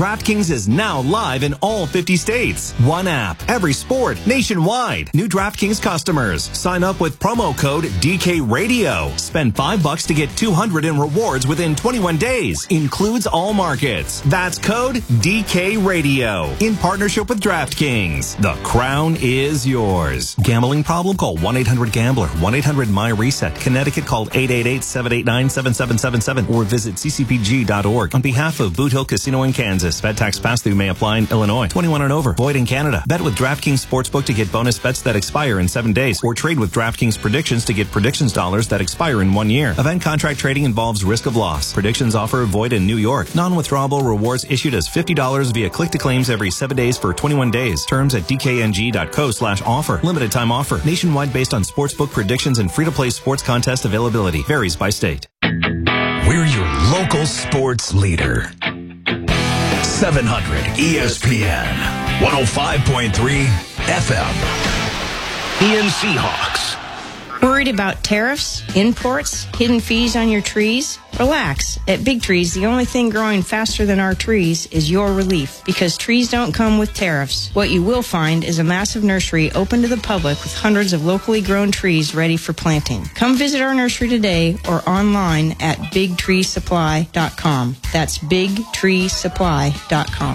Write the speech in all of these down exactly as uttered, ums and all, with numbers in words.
DraftKings is now live in all fifty states. One app, every sport, nationwide. New DraftKings customers. Sign up with promo code D K Radio. Spend five bucks to get two hundred in rewards within twenty-one days. Includes all markets. That's code D K Radio. In partnership with DraftKings. The crown is yours. Gambling problem? Call one eight hundred gambler. one eight hundred my reset. Connecticut, call eight eight eight, seven eight nine, seven seven seven seven or visit c c p g dot org. On behalf of Boot Hill Casino in Kansas, bet tax pass-through may apply in Illinois. twenty-one and over. Void in Canada. Bet with DraftKings Sportsbook to get bonus bets that expire in seven days, or trade with DraftKings Predictions to get predictions dollars that expire in one year. Event contract trading involves risk of loss. Predictions offer void in New York. Non-withdrawable rewards issued as fifty dollars via click-to-claims every seven days for twenty-one days. Terms at d k n g dot co slash offer. Limited time offer. Nationwide based on sportsbook predictions and free-to-play sports contest availability. Varies by state. We're your local sports leader. seven hundred E S P N, one oh five point three F M. Ian Seahawks. Worried about tariffs, imports, hidden fees on your trees? Relax. At Big Trees, the only thing growing faster than our trees is your relief, because trees don't come with tariffs. What you will find is a massive nursery open to the public with hundreds of locally grown trees ready for planting. Come visit our nursery today or online at big tree supply dot com. That's big tree supply dot com.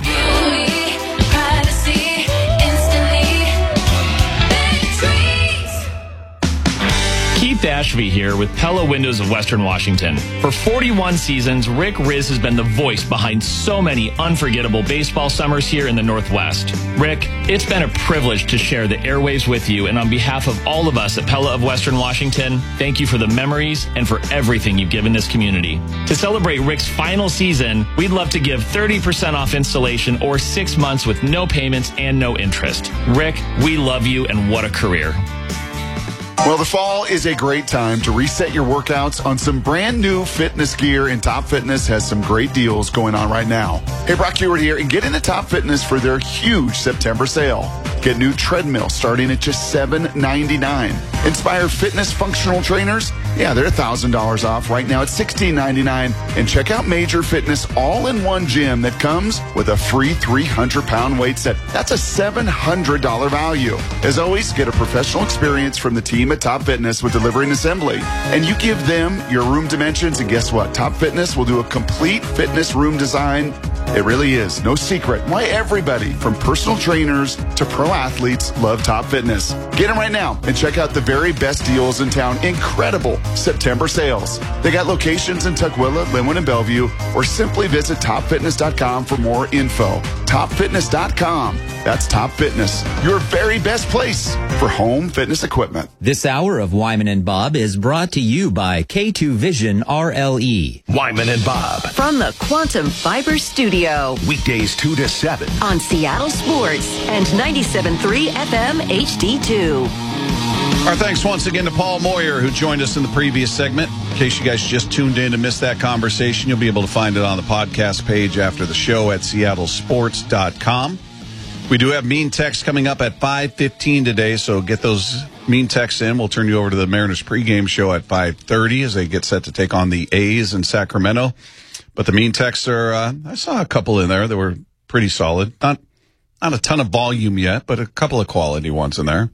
Keith Ashby here with Pella Windows of Western Washington. For forty-one seasons, Rick Riz has been the voice behind so many unforgettable baseball summers here in the Northwest. Rick, it's been a privilege to share the airwaves with you, and on behalf of all of us at Pella of Western Washington, thank you for the memories and for everything you've given this community. To celebrate Rick's final season, we'd love to give thirty percent off installation or six months with no payments and no interest. Rick, we love you, and what a career. Well, the fall is a great time to reset your workouts on some brand new fitness gear, and Top Fitness has some great deals going on right now. Hey, Brock Hewitt here, and get into Top Fitness for their huge September sale. Get new treadmill starting at just seven ninety-nine. Inspire Fitness functional trainers, yeah, they're one thousand dollars off right now at sixteen ninety-nine. And check out Major Fitness all-in-one gym that comes with a free three hundred pound weight set. That's a seven hundred dollars value. As always, get a professional experience from the team at Top Fitness with delivery and assembly. And you give them your room dimensions, and guess what? Top Fitness will do a complete fitness room design. It really is no secret why everybody from personal trainers to pro athletes love Top Fitness. Get them right now and check out the very best deals in town. Incredible September sales. They got locations in Tukwila, Linwood, and Bellevue, or simply visit top fitness dot com for more info. top fitness dot com. That's Top Fitness, your very best place for home fitness equipment. This hour of Wyman and Bob is brought to you by K two Vision R L E. Wyman and Bob. From the Quantum Fiber Studio. Weekdays two to seven. On Seattle Sports and ninety-seven point three F M H D two. Our thanks once again to Paul Moyer, who joined us in the previous segment. In case you guys just tuned in and missed that conversation, you'll be able to find it on the podcast page after the show at seattle sports dot com. We do have mean texts coming up at five fifteen today, so get those mean texts in. We'll turn you over to the Mariners pregame show at five thirty as they get set to take on the A's in Sacramento. But the mean texts are, uh, I saw a couple in there that were pretty solid. Not, not a ton of volume yet, but a couple of quality ones in there.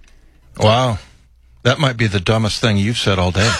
Wow. That might be the dumbest thing you've said all day.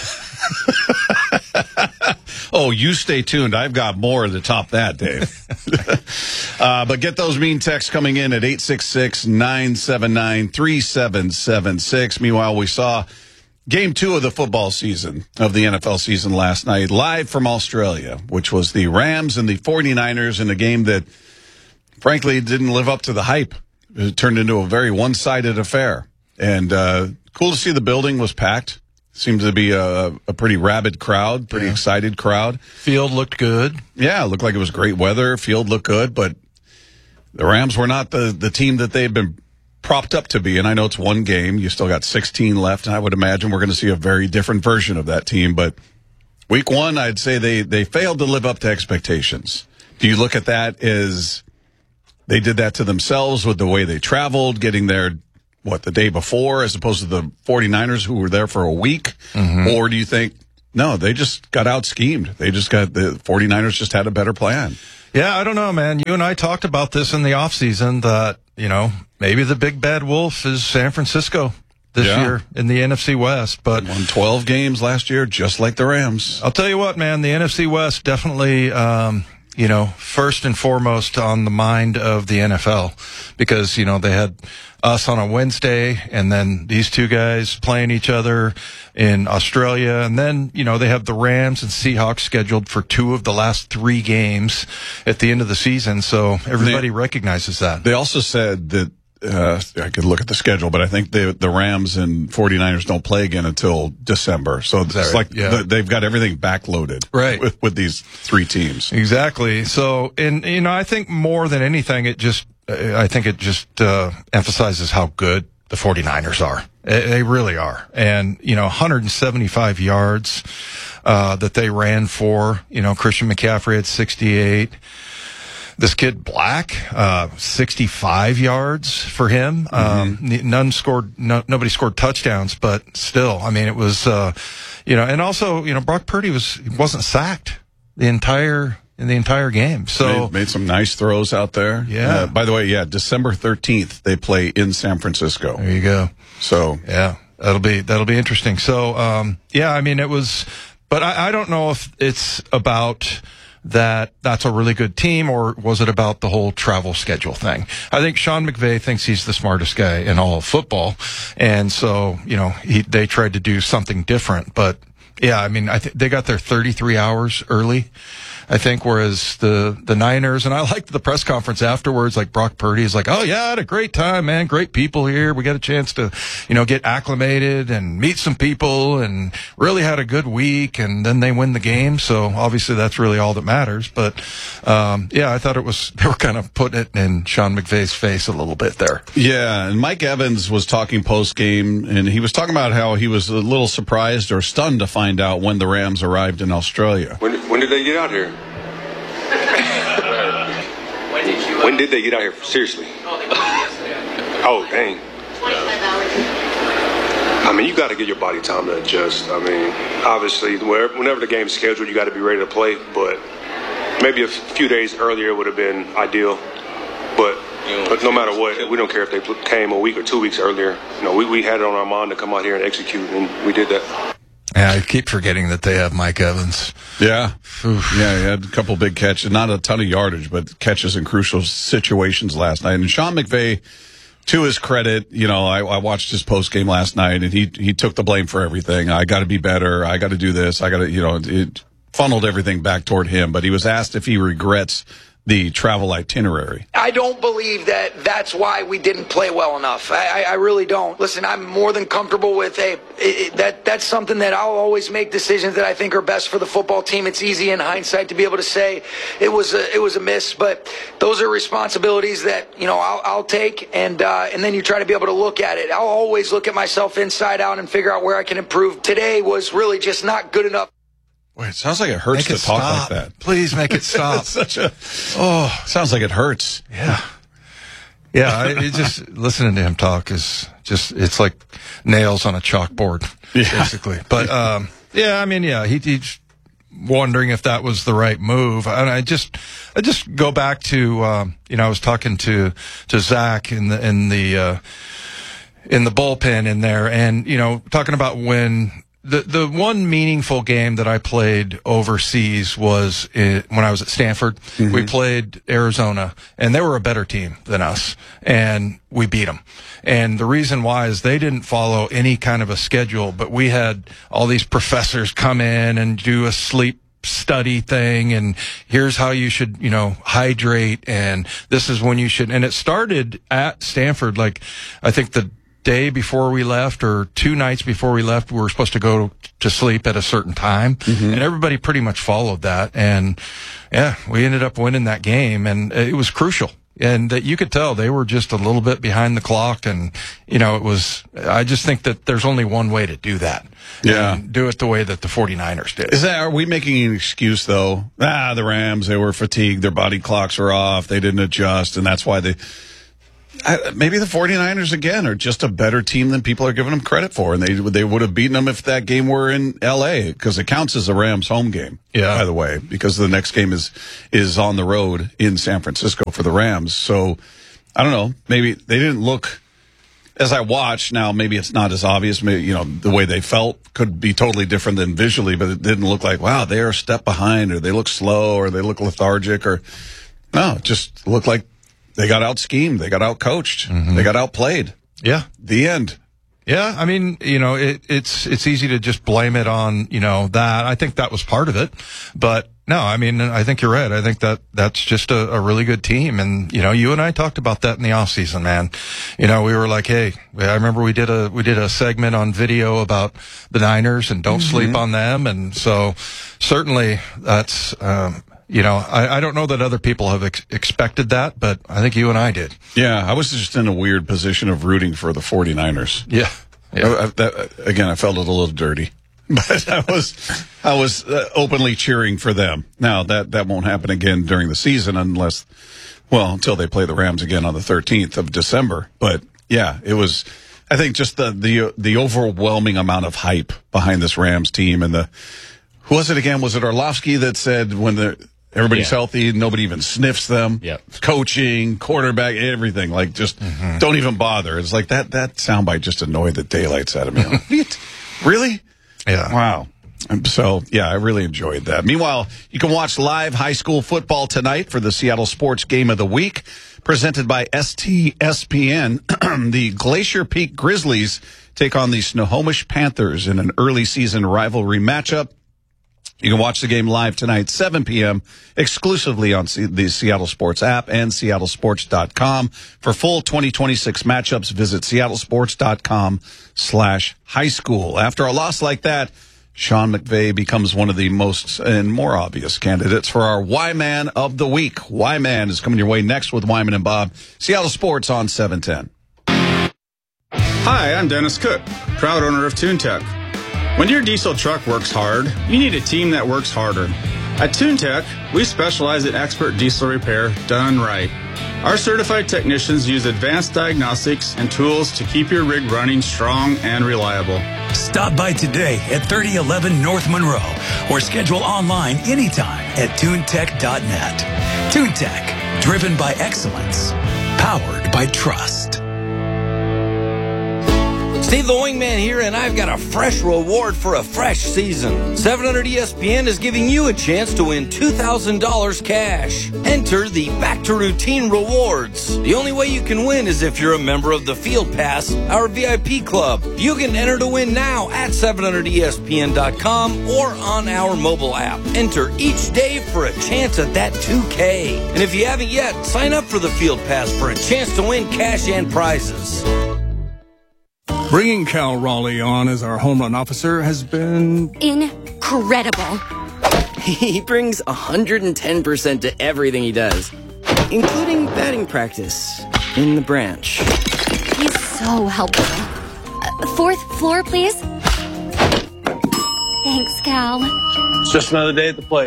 Oh, you stay tuned. I've got more to top that, Dave. uh, but get those mean texts coming in at eight six six, nine seven nine, three seven seven six. Meanwhile, we saw game two of the football season, of the N F L season last night, live from Australia, which was the Rams and the forty-niners in a game that, frankly, didn't live up to the hype. It turned into a very one-sided affair. And uh, cool to see the building was packed. Seemed to be a, a pretty rabid crowd, pretty yeah. excited crowd. Field looked good. Yeah, it looked like it was great weather. Field looked good, but the Rams were not the, the team that they've been propped up to be. And I know it's one game. You still got sixteen left, and I would imagine we're going to see a very different version of that team. But week one, I'd say they, they failed to live up to expectations. Do you look at that as they did that to themselves with the way they traveled, getting there what, the day before, as opposed to the forty-niners who were there for a week? Mm-hmm. Or do you think, no, they just got out-schemed. They just got, the forty-niners just had a better plan? Yeah, I don't know, man. You and I talked about this in the offseason that, you know, maybe the big bad wolf is San Francisco this yeah. year in the N F C West. But won twelve games last year, just like the Rams. I'll tell you what, man, the N F C West definitely, um, you know, first and foremost on the mind of the N F L because, you know, they had us on a Wednesday and then these two guys playing each other in Australia. And then, you know, they have the Rams and Seahawks scheduled for two of the last three games at the end of the season. So everybody they, recognizes that. They also said that, uh, I could look at the schedule, but I think the the Rams and 49ers don't play again until December. So it's right? like yeah. the, they've got everything backloaded right. with, with these three teams. Exactly. So, and, you know, I think more than anything, it just, I think it just uh, emphasizes how good the 49ers are. They really are. And, you know, one hundred seventy-five yards uh, that they ran for. You know, Christian McCaffrey had sixty-eight. This kid Black, uh, sixty-five yards for him. Mm-hmm. Um, none scored, no, nobody scored touchdowns, but still, I mean, it was, uh, you know, and also, you know, Brock Purdy was, wasn't sacked the entire, in the entire game. So made, made some nice throws out there. Yeah. Uh, by the way, yeah, December thirteenth, they play in San Francisco. There you go. So, yeah, that'll be, that'll be interesting. So, um, yeah, I mean, it was, but I, I don't know if it's about, that that's a really good team, or was it about the whole travel schedule thing? I think Sean McVay thinks he's the smartest guy in all of football. And so, you know, he, they tried to do something different. But, yeah, I mean, I think they got there thirty-three hours early, I think, whereas the, the Niners, and I liked the press conference afterwards, like Brock Purdy is like, oh, yeah, I had a great time, man. Great people here. We got a chance to, you know, get acclimated and meet some people and really had a good week. And then they win the game. So obviously that's really all that matters. But, um, yeah, I thought it was, they were kind of putting it in Sean McVay's face a little bit there. Yeah. And Mike Evans was talking post game, and he was talking about how he was a little surprised or stunned to find out when the Rams arrived in Australia. When, when did they get out here? when, did you, uh, when did they get out here? Seriously? Oh, they got yesterday. Oh, dang. twenty-five hours. I mean, you got to get your body time to adjust. I mean, obviously, whenever the game's scheduled, you got to be ready to play. But maybe a few days earlier would have been ideal. But, but no matter what, we don't care if they came a week or two weeks earlier. You know, we, we had it on our mind to come out here and execute, and we did that. Yeah, I keep forgetting that they have Mike Evans. Yeah. Oof. Yeah, he had a couple big catches. Not a ton of yardage, but catches in crucial situations last night. And Sean McVay, to his credit, you know, I, I watched his post game last night, and he he took the blame for everything. I got to be better. I got to do this. I got to, you know, it funneled everything back toward him. But he was asked if he regrets the travel itinerary. I don't believe that that's why we didn't play well enough. I, I, I really don't. Listen, I'm more than comfortable with a it, that. That's something that I'll always make decisions that I think are best for the football team. It's easy in hindsight to be able to say it was a, it was a miss, but those are responsibilities that, you know, I'll, I'll take, and uh, and then you try to be able to look at it. I'll always look at myself inside out and figure out where I can improve. Today was really just not good enough. Wait, it sounds like it hurts make to it talk stop. like that. Please make it stop. It's such a, oh, sounds like it hurts. Yeah. Yeah, I, it just listening to him talk is just, it's like nails on a chalkboard, yeah. basically. But, um, yeah, I mean, yeah, he, he's wondering if that was the right move. And I just, I just go back to, um, you know, I was talking to, to Zach in the, in the, uh, in the bullpen in there, and, you know, talking about when, The the one meaningful game that I played overseas was in, when I was at Stanford. Mm-hmm. We played Arizona, and they were a better team than us, and we beat them. And the reason why is they didn't follow any kind of a schedule, but we had all these professors come in and do a sleep study thing, and here's how you should, you know, hydrate, and this is when you should. And it started at Stanford, like, I think the day before we left, or two nights before we left, we were supposed to go to sleep at a certain time, mm-hmm. and everybody pretty much followed that. And yeah, we ended up winning that game, and it was crucial. And that you could tell they were just a little bit behind the clock, and you know, it was, I just think that there's only one way to do that. Yeah. And do it the way that the 49ers did. Is that, are we making an excuse though? Ah, the Rams, they were fatigued, their body clocks were off, they didn't adjust, and that's why they, I, maybe the 49ers, again, are just a better team than people are giving them credit for. And they they would have beaten them if that game were in L A, because it counts as a Rams home game, yeah. by the way, because the next game is is on the road in San Francisco for the Rams. So, I don't know. Maybe they didn't look, as I watched, now maybe it's not as obvious. Maybe, you know, the way they felt could be totally different than visually, but it didn't look like, wow, they're a step behind, or they look slow, or they look lethargic, or no, it just looked like they got out schemed, they got out coached, mm-hmm. they got outplayed. Yeah. The end. Yeah, I mean, you know, it, it's it's easy to just blame it on, you know, that. I think that was part of it. But no, I mean, I think you're right. I think that that's just a, a really good team. And, you know, you and I talked about that in the off season, man. You know, we were like, hey, I remember we did a, we did a segment on video about the Niners and don't mm-hmm. sleep on them. And so certainly that's, um, you know, I, I don't know that other people have ex- expected that, but I think you and I did. Yeah, I was just in a weird position of rooting for the 49ers. Yeah. yeah. I, I, that, again, I felt it a little dirty, but I was I was uh, openly cheering for them. Now, that, that won't happen again during the season unless, well, until they play the Rams again on the thirteenth of December. But, yeah, it was, I think, just the, the, the overwhelming amount of hype behind this Rams team. And the, who was it again? Was it Orlovsky that said when the, everybody's yeah. healthy, nobody even sniffs them. Yep. Coaching, quarterback, everything. Like, just mm-hmm. don't even bother. It's like that that soundbite just annoyed the daylights out of me. Like, really? Yeah. Wow. And so, yeah, I really enjoyed that. Meanwhile, you can watch live high school football tonight for the Seattle Sports Game of the Week, presented by S T S P N. The Glacier Peak Grizzlies take on the Snohomish Panthers in an early season rivalry matchup. You can watch the game live tonight, seven p.m., exclusively on the Seattle Sports app and seattle sports dot com. For full twenty twenty-six matchups, visit seattle sports dot com slash high school. After a loss like that, Sean McVay becomes one of the most and more obvious candidates for our Y-Man of the Week. Y-Man is coming your way next with Wyman and Bob. Seattle Sports on seven ten. Hi, I'm Dennis Cook, proud owner of TuneTech. When your diesel truck works hard, you need a team that works harder. At TuneTech, we specialize in expert diesel repair done right. Our certified technicians use advanced diagnostics and tools to keep your rig running strong and reliable. Stop by today at thirty eleven North Monroe or schedule online anytime at tune tech dot net. TuneTech, driven by excellence, powered by trust. Steve the Wingman here, and I've got a fresh reward for a fresh season. seven hundred E S P N is giving you a chance to win two thousand dollars cash. Enter the Back to Routine Rewards. The only way you can win is if you're a member of the Field Pass, our V I P club. You can enter to win now at seven hundred E S P N dot com or on our mobile app. Enter each day for a chance at that two K. And if you haven't yet, sign up for the Field Pass for a chance to win cash and prizes. Bringing Cal Raleigh on as our home run officer has been incredible. He brings one hundred ten percent to everything he does, including batting practice in the branch. He's so helpful. Uh, fourth floor, please. Thanks, Cal. It's just another day at the plate.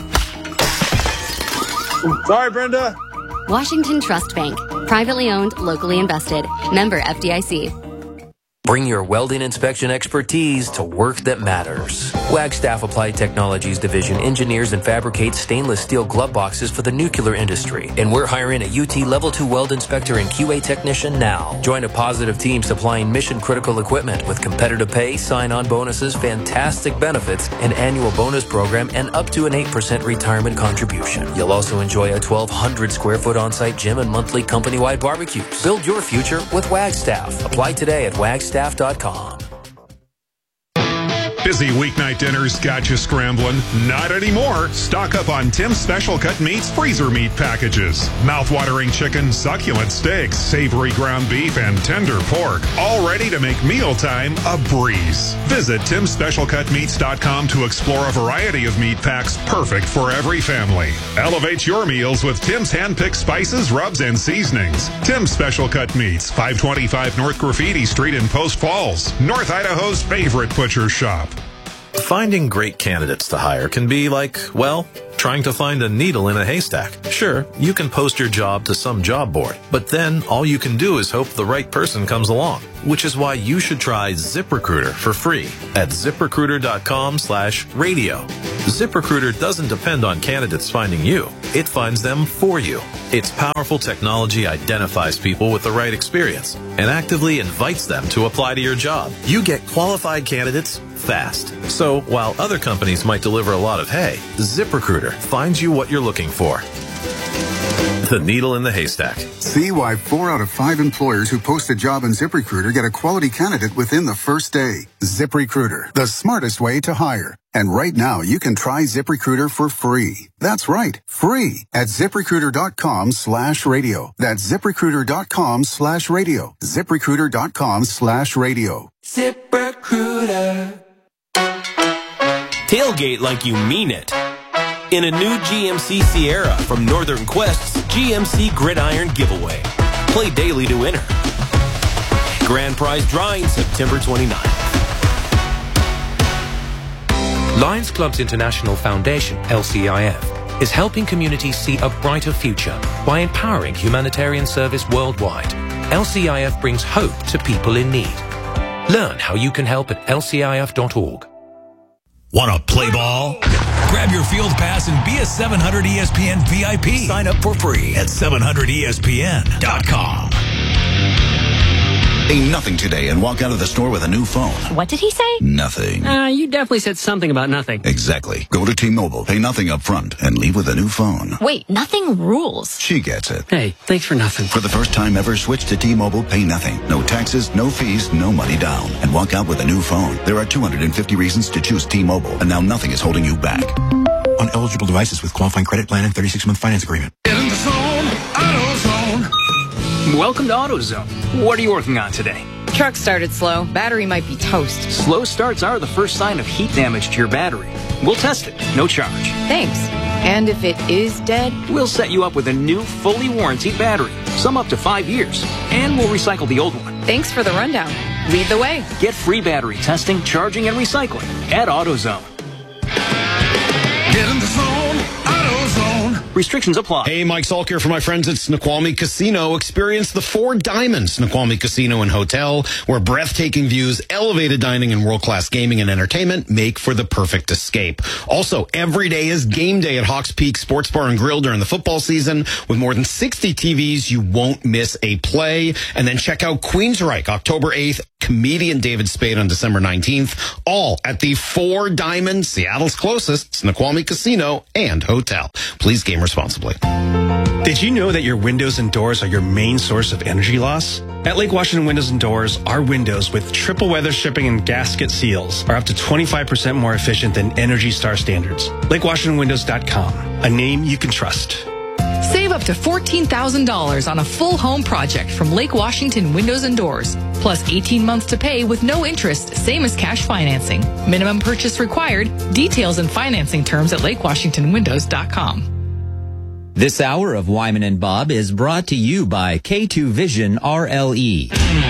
Sorry, Brenda. Washington Trust Bank. Privately owned, locally invested. Member F D I C. Bring your welding inspection expertise to work that matters. Wagstaff Applied Technologies Division engineers and fabricates stainless steel glove boxes for the nuclear industry. And we're hiring a U T Level two weld inspector and Q A technician now. Join a positive team supplying mission-critical equipment with competitive pay, sign-on bonuses, fantastic benefits, an annual bonus program, and up to an eight percent retirement contribution. You'll also enjoy a twelve hundred square foot on-site gym and monthly company-wide barbecues. Build your future with Wagstaff. Apply today at wagstaff dot com. Busy weeknight dinners got you scrambling? Not anymore. Stock up on Tim's Special Cut Meats freezer meat packages. Mouth-watering chicken, succulent steaks, savory ground beef, and tender pork. All ready to make mealtime a breeze. Visit tims special cut meats dot com to explore a variety of meat packs perfect for every family. Elevate your meals with Tim's hand-picked spices, rubs, and seasonings. Tim's Special Cut Meats, five twenty-five North Graffiti Street in Post Falls, North Idaho's favorite butcher shop. Finding great candidates to hire can be like, well, trying to find a needle in a haystack. Sure, you can post your job to some job board, but then all you can do is hope the right person comes along, which is why you should try ZipRecruiter for free at ZipRecruiter.com slash radio. ZipRecruiter doesn't depend on candidates finding you. It finds them for you. Its powerful technology identifies people with the right experience and actively invites them to apply to your job. You get qualified candidates fast. So while other companies might deliver a lot of hay, ZipRecruiter finds you what you're looking for. The needle in the haystack. See why four out of five employers who post a job on ZipRecruiter get a quality candidate within the first day. ZipRecruiter, the smartest way to hire. And right now, you can try ZipRecruiter for free. That's right, free at ZipRecruiter.com slash radio. That's ZipRecruiter.com slash radio. ZipRecruiter.com slash radio. ZipRecruiter. Tailgate like you mean it. In a new G M C Sierra from Northern Quest's G M C Gridiron Giveaway. Play daily to enter. Grand prize drawing September twenty-ninth. Lions Clubs International Foundation, L C I F, is helping communities see a brighter future by empowering humanitarian service worldwide. L C I F brings hope to people in need. Learn how you can help at L C I F dot org. Want to play ball? Grab your field pass and be a seven hundred E S P N V I P. Sign up for free at seven hundred E S P N dot com. Say nothing today and walk out of the store with a new phone. What did he say? Nothing. Uh, you definitely said something about nothing. Exactly. Go to T-Mobile, pay nothing up front, and leave with a new phone. Wait, nothing rules. She gets it. Hey, thanks for nothing. For the first time ever, switch to T-Mobile, pay nothing. No taxes, no fees, no money down. And walk out with a new phone. There are two hundred fifty reasons to choose T-Mobile, and now nothing is holding you back. On eligible devices with qualifying credit plan and thirty-six month finance agreement. Get in the zone, AutoZone. Welcome to AutoZone. What are you working on today? Truck started slow. Battery might be toast. Slow starts are the first sign of heat damage to your battery. We'll test it, no charge. Thanks. And if it is dead? We'll set you up with a new, fully warranted battery, some up to five years, and we'll recycle the old one. Thanks for the rundown. Lead the way. Get free battery testing, charging, and recycling at AutoZone. Get in the zone, AutoZone. Restrictions apply. Hey, Mike Salk here for my friends at Snoqualmie Casino. Experience the Four Diamonds Snoqualmie Casino and Hotel, where breathtaking views, elevated dining, and world-class gaming and entertainment make for the perfect escape. Also, every day is game day at Hawks Peak Sports Bar and Grill during the football season. With more than sixty T Vs, you won't miss a play. And then check out Queensryche, October eighth, comedian David Spade on December nineteenth, all at the Four Diamonds, Seattle's closest, Snoqualmie Casino and Hotel. Please game responsibly. Did you know that your windows and doors are your main source of energy loss? At Lake Washington Windows and Doors, our windows with triple weather stripping and gasket seals are up to twenty-five percent more efficient than Energy Star standards. Lake Washington Windows dot com, a name you can trust. Save up to fourteen thousand dollars on a full home project from Lake Washington Windows and Doors. Plus eighteen months to pay with no interest, same as cash financing. Minimum purchase required. Details and financing terms at Lake Washington Windows dot com. This hour of Wyman and Bob is brought to you by K two Vision R L E.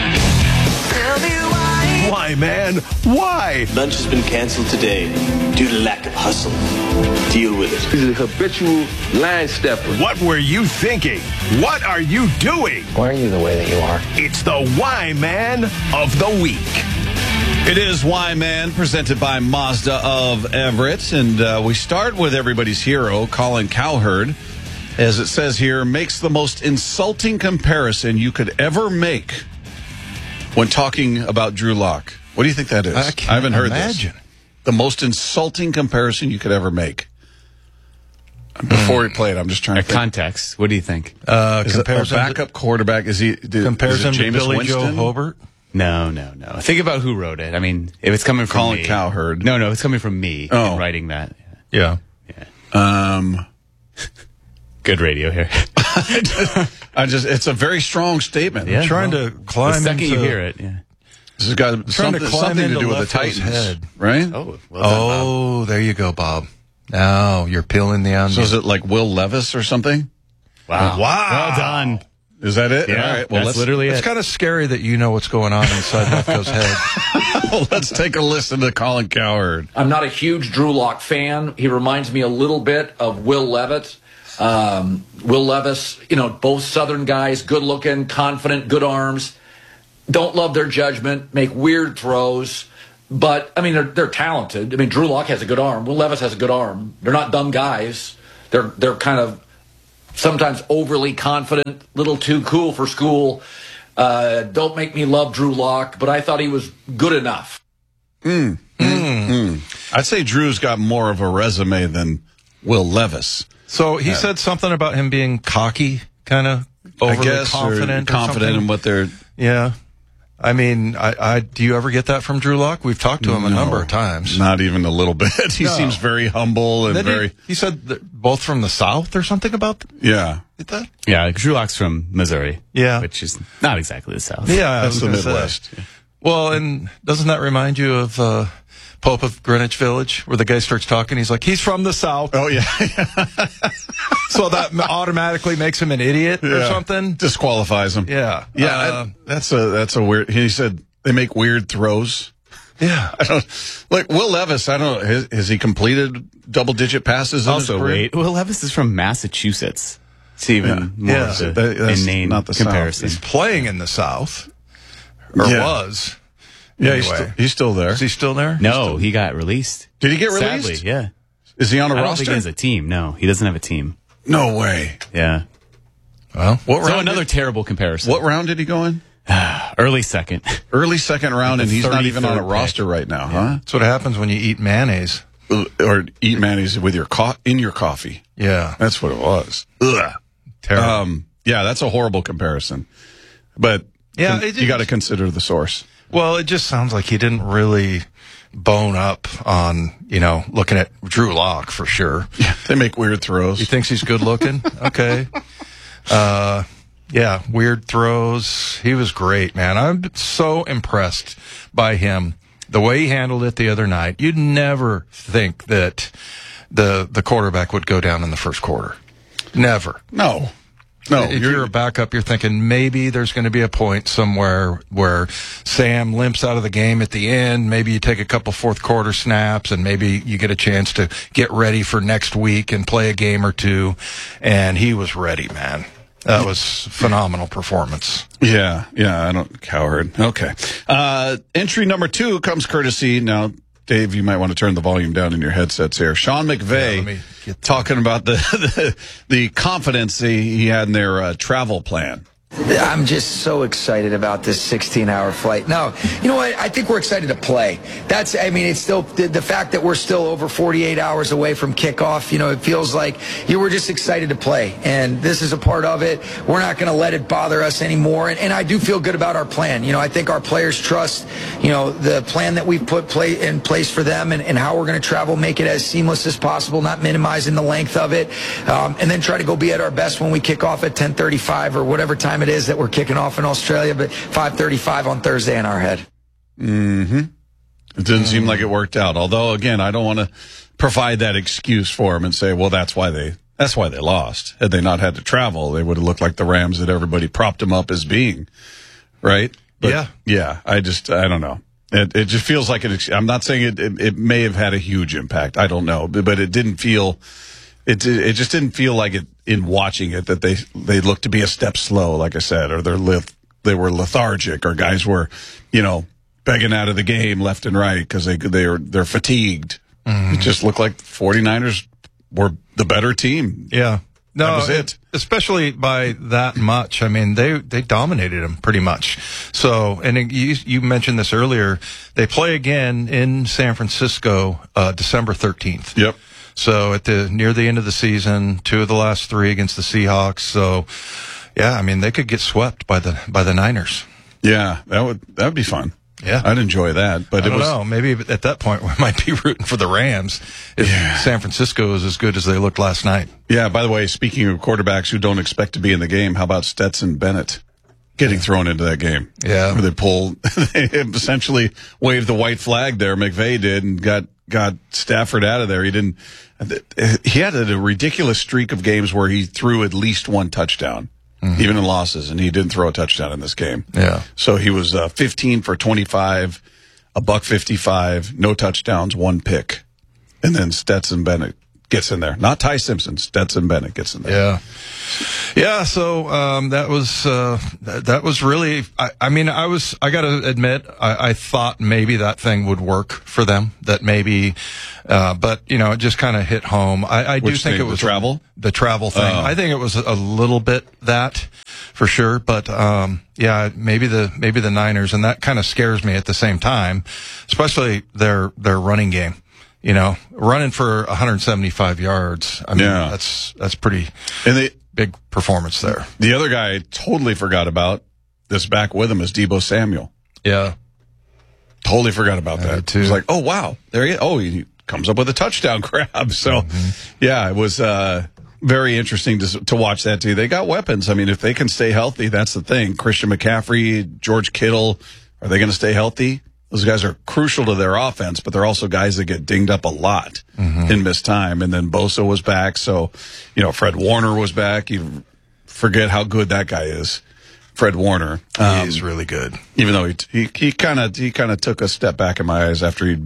Why, man? Why? Lunch has been canceled today due to lack of hustle. Deal with it. He's a habitual line stepper. What were you thinking? What are you doing? Why are you the way that you are? It's the Why Man of the Week. It is Why Man, presented by Mazda of Everett. And uh, we start with everybody's hero, Colin Cowherd. As it says here, makes the most insulting comparison you could ever make when talking about Drew Lock. What do you think that is? I, can't I haven't heard imagine. this. The most insulting comparison you could ever make. Before we play it, I'm just trying to think. Context. What do you think? Uh, is compares a backup to, quarterback, is he? Did, compares is it him to Jameis Billy Winston? Joe Hobart? No, no, no. Think about who wrote it. I mean, if it's coming from Colin me. Cowherd. No, no, it's coming from me oh. in writing that. Yeah. Yeah. Um... Good radio here. I, just, I just, it's a very strong statement. Yeah, I'm trying well, to climb the second into, you hear it, yeah. This has got something to, something to do with the Titans, head. right? Oh, well done, oh, Bob. There you go, Bob. Now you're peeling the onion. So is it like Will Levis or something? Wow. Wow. Well done. Is that it? Yeah, all right. Well, that's let's, literally it's it. kind of scary that you know what's going on inside Lefko's head. Well, let's take a listen to Colin Cowherd. I'm not a huge Drew Lock fan. He reminds me a little bit of Will Levitt. Um, Will Levis, you know, both Southern guys, good looking, confident, good arms. Don't love their judgment, make weird throws. But, I mean, they're, they're talented. I mean, Drew Lock has a good arm. Will Levis has a good arm. They're not dumb guys. They're, they're kind of sometimes overly confident, little too cool for school. Uh, don't make me love Drew Lock, but I thought he was good enough. Mm. Mm. Mm. I'd say Drew's got more of a resume than Will Levis. So he yeah. said something about him being cocky, kind of overly I guess, confident. Or confident or in what they're... Yeah. I mean, I, I do you ever get that from Drew Lock? We've talked to him no, a number of times. Not even a little bit. He no. seems very humble and then very... He, he said that both from the South or something about that? Yeah. That? Yeah, Drew Lock's from Missouri. Yeah. Which is not exactly the South. Yeah, that's the Midwest. Say. Well, and doesn't that remind you of uh, Pope of Greenwich Village, where the guy starts talking? He's like, he's from the South. Oh, yeah. So that automatically makes him an idiot yeah. or something? Disqualifies him. Yeah. Yeah, uh, I, that's a that's a weird... He said they make weird throws. Yeah. I don't... Like, Will Levis, I don't know, has, has he completed double-digit passes in also, his career? wait, Will Levis is from Massachusetts. It's even yeah. more yeah. of So a that, that's inane not the comparison. South. He's playing in the South. Or yeah. was. Yeah, anyway. he's, still, he's still there. Is he still there? No, still... he got released. Did he get released? Sadly, yeah. Is he on a I don't roster? think he has a team. No, he doesn't have a team. No way. Yeah. Well, what so round another did... terrible comparison. What round did he go in? Early second. Early second round, and he's not even on a pick. roster right now, yeah. huh? That's what happens when you eat mayonnaise. Or eat mayonnaise with your co- in your coffee. Yeah. That's what it was. Ugh. Terrible. Um, yeah, that's a horrible comparison. But yeah, con- it, you got to consider the source. Well, it just sounds like he didn't really bone up on, you know, looking at Drew Lock for sure. Yeah, they make weird throws. He thinks he's good looking? Okay. Uh, yeah, weird throws. He was great, man. I'm so impressed by him. The way he handled it the other night. You'd never think that the the quarterback would go down in the first quarter. Never. No. No. If you're, you're a backup, you're thinking maybe there's going to be a point somewhere where Sam limps out of the game at the end. Maybe you take a couple fourth quarter snaps and maybe you get a chance to get ready for next week and play a game or two. And he was ready, man. That was phenomenal performance. Yeah, yeah, I don't, Cowherd. Okay. Uh, entry number two comes courtesy, now, Dave, you might want to turn the volume down in your headsets here. Sean McVay yeah, talking about the, the, the confidence he, he had in their uh, travel plan. I'm just so excited about this sixteen hour flight. No, you know what? I think we're excited to play. That's, I mean, it's still the, the fact that we're still over forty-eight hours away from kickoff. You know, it feels like you were just excited to play. And this is a part of it. We're not going to let it bother us anymore. And, and I do feel good about our plan. You know, I think our players trust, you know, the plan that we've put play in place for them and, and how we're going to travel, make it as seamless as possible, not minimizing the length of it. Um, and then try to go be at our best when we kick off at ten thirty-five or whatever time it is that we're kicking off in Australia, but five thirty-five on Thursday in our head. Mm-hmm. It didn't mm. seem like it worked out. Although, again, I don't want to provide that excuse for them and say, well, that's why they that's why they lost. Had they not had to travel, they would have looked like the Rams that everybody propped them up as being, right? But, yeah. Yeah, I just, I don't know. It, it just feels like it. I'm not saying it, it, it may have had a huge impact. I don't know, but, but it didn't feel. It it just didn't feel like it in watching it that they they looked to be a step slow, like I said, or they're lith, they were lethargic, or guys were, you know, begging out of the game left and right because they they are they're fatigued. Mm-hmm. It just looked like 49ers were the better team. Yeah, no, that was it. Especially by that much. I mean, they they dominated them pretty much. So, and it, you you mentioned this earlier. They play again in San Francisco, uh, December thirteenth. Yep. So at the near the end of the season, two of the last three against the Seahawks. So, yeah, I mean they could get swept by the by the Niners. Yeah, that would that would be fun. Yeah, I'd enjoy that. But I it don't was know. Maybe at that point we might be rooting for the Rams if yeah. San Francisco is as good as they looked last night. Yeah. By the way, speaking of quarterbacks who don't expect to be in the game, how about Stetson Bennett getting thrown into that game? Yeah, where they pulled, they essentially waved the white flag there. McVay did and got. got Stafford out of there. He didn't, he had a ridiculous streak of games where he threw at least one touchdown, mm-hmm. even in losses, and he didn't throw a touchdown in this game. Yeah. So he was uh, fifteen for twenty-five, a buck fifty-five, no touchdowns, one pick. And then Stetson Bennett gets in there. Not Ty Simpson, Stetson Bennett gets in there. Yeah. Yeah, so um, that was uh, that, that was really, I, I mean, I was, I got to admit, I, I thought maybe that thing would work for them, that maybe, uh, but, you know, it just kind of hit home. I, I do Which think thing, it was the travel? The travel thing. Oh. I think it was a little bit that, for sure, but um, yeah, maybe the maybe the Niners, and that kind of scares me at the same time, especially their their running game. You know, running for one hundred seventy-five yards. I mean, Yeah. that's that's pretty And they, big performance there. the other guy I totally forgot about, that's back with him, is Deebo Samuel. Yeah. Totally forgot about Yeah, that. too. It was like, oh, wow. There he is. Oh, he comes up with a touchdown grab. So, Mm-hmm. yeah, it was uh, very interesting to, to watch that, too. They got weapons. I mean, if they can stay healthy, that's the thing. Christian McCaffrey, George Kittle, are they going to stay healthy? Those guys are crucial to their offense, but they're also guys that get dinged up a lot Mm-hmm. in missed time. And then Bosa was back. So, you know, Fred Warner was back. You forget how good that guy is. Fred Warner. Um, He's really good. even though he he he kind of he kind of took a step back in my eyes after he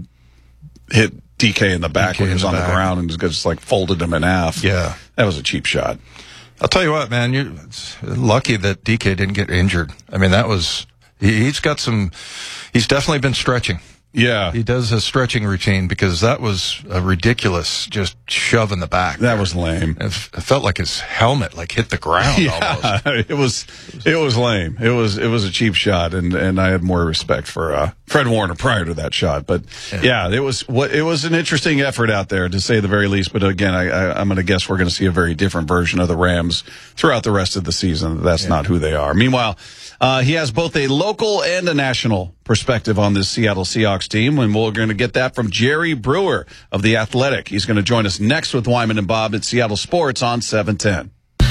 hit D K in the back D K when he was in on the the back. ground and just like folded him in half. Yeah. That was a cheap shot. I'll tell you what, man, you're it's lucky that D K didn't get injured. I mean, that was, he, he's got some, he's definitely been stretching. Yeah. He does a stretching routine because that was a ridiculous just shove in the back. That was lame. It, f- it felt like his helmet like hit the ground almost. Yeah, it was it was lame. It was it was a cheap shot, and, and I had more respect for uh, Fred Warner prior to that shot. But yeah, it was what it was an interesting effort out there, to say the very least. But again, I, I, I'm going to guess we're going to see a very different version of the Rams throughout the rest of the season. That's Yeah. not who they are. Meanwhile, uh, he has both a local and a national perspective on this Seattle Seahawks team, and we're going to get that from Jerry Brewer of The Athletic. He's going to join us next with Wyman and Bob at Seattle Sports on seven ten.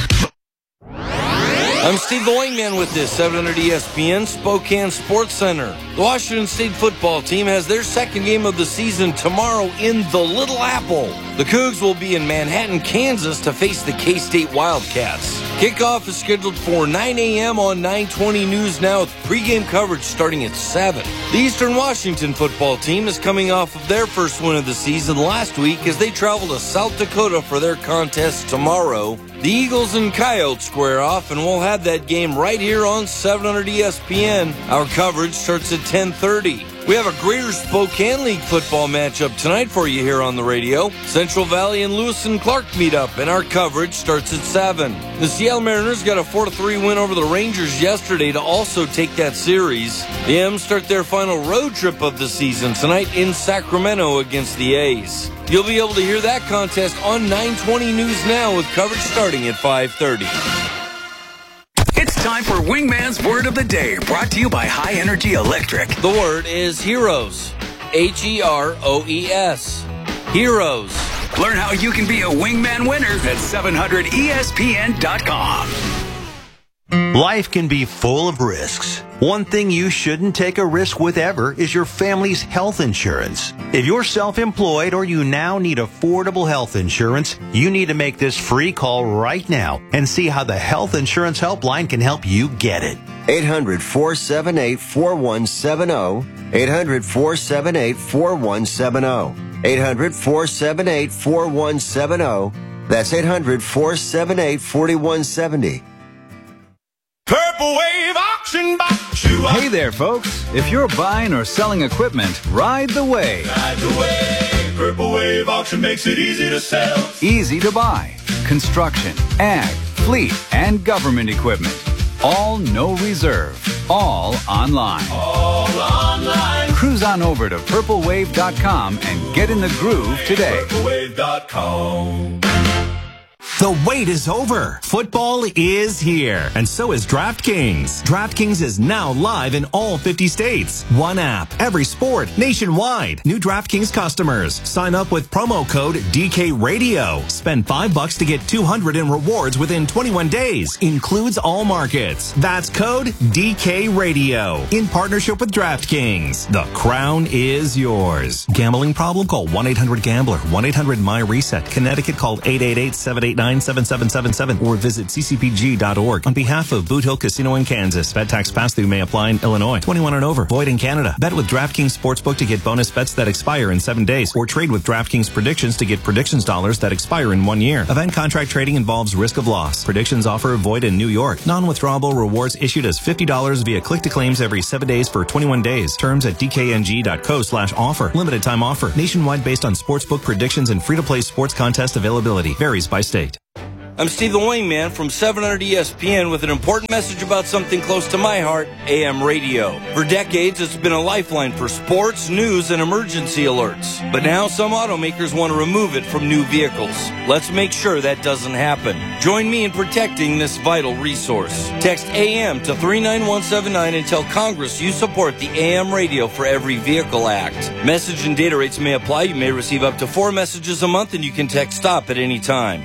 I'm Steve the Wingman with this seven hundred E S P N Spokane Sports Center. The Washington State football team has their second game of the season tomorrow in the Little Apple. The Cougs will be in Manhattan, Kansas to face the K-State Wildcats. Kickoff is scheduled for nine a.m. on nine twenty News Now with pregame coverage starting at seven. The Eastern Washington football team is coming off of their first win of the season last week as they travel to South Dakota for their contest tomorrow. The Eagles and Coyotes square off, and we'll have that game right here on seven hundred E S P N. Our coverage starts at ten thirty. We have a Greater Spokane League football matchup tonight for you here on the radio. Central Valley and Lewis and Clark meet up, and our coverage starts at seven. The Seattle Mariners got a four to three win over the Rangers yesterday to also take that series. The M's start their final road trip of the season tonight in Sacramento against the A's. You'll be able to hear that contest on nine twenty News Now with coverage starting at five thirty. It's time for Wingman's Word of the Day, brought to you by High Energy Electric. The word is heroes. H E R O E S. Heroes. Learn how you can be a Wingman winner at seven hundred E S P N dot com. Life can be full of risks. One thing you shouldn't take a risk with ever is your family's health insurance. If you're self-employed or you now need affordable health insurance, you need to make this free call right now and see how the Health Insurance Helpline can help you get it. eight hundred, four seven eight, four one seven zero. eight hundred, four seven eight, four one seven zero. eight hundred, four seven eight, four one seven zero. That's eight hundred, four seven eight, four one seven zero. Purple Wave Auction Box. Hey there, folks. If you're buying or selling equipment, ride the wave. Ride the wave. Purple Wave Auction makes it easy to sell. Easy to buy. Construction, ag, fleet, and government equipment. All no reserve. All online. All online. Cruise on over to purple wave dot com and get in the groove today. purple wave dot com. The wait is over. Football is here. And so is DraftKings. DraftKings is now live in all fifty states. One app, every sport, nationwide. New DraftKings customers. Sign up with promo code D K Radio. Spend five bucks to get two hundred in rewards within twenty-one days. Includes all markets. That's code D K Radio. In partnership with DraftKings. The crown is yours. Gambling problem? Call one eight hundred gambler. one eight hundred my reset. Connecticut, call eight eight eight, seven eight nine nine seven seven seven seven or visit c c p g dot org. On behalf of Boot Hill Casino in Kansas, bet tax pass-through may apply in Illinois. twenty-one and over. Void in Canada. Bet with DraftKings Sportsbook to get bonus bets that expire in seven days, or trade with DraftKings Predictions to get predictions dollars that expire in one year. Event contract trading involves risk of loss. Predictions offer void in New York. Non-withdrawable rewards issued as fifty dollars via click-to-claims every seven days for twenty-one days. Terms at d k n g dot co slash offer. Limited time offer. Nationwide based on sportsbook predictions and free-to-play sports contest availability. Varies by state. I'm Stephen Wingman from seven hundred E S P N with an important message about something close to my heart, A M radio. For decades, it's been a lifeline for sports, news, and emergency alerts. But now some automakers want to remove it from new vehicles. Let's make sure that doesn't happen. Join me in protecting this vital resource. Text A M to three nine one seven nine and tell Congress you support the A M Radio for Every Vehicle Act. Message and data rates may apply. You may receive up to four messages a month, and you can text STOP at any time.